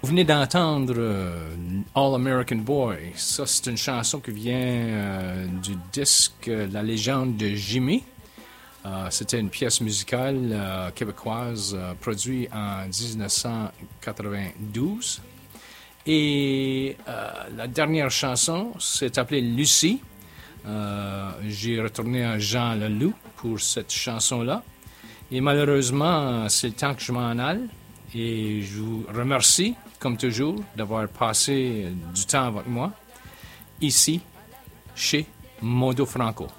venez d'entendre All American Boy. Ça, c'est une chanson qui vient du disque La légende de Jimmy. C'était une pièce musicale québécoise produite en 1992. Et la dernière chanson s'est appelée Lucie. J'ai retourné à Jean Leloup pour cette chanson-là. Et malheureusement, c'est le temps que je m'en aille. Et je vous remercie, comme toujours, d'avoir passé du temps avec moi, ici, chez Mondo Franco.